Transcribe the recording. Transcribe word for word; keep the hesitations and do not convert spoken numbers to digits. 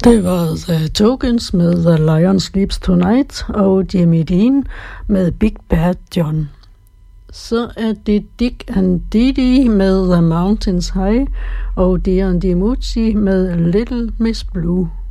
Det var The Tokens med The Lion Sleeps Tonight og Jimmy Dean med Big Bad John. Så er det Dick and Didi med The Mountains High og Dion DiMucci med Little Miss Blue.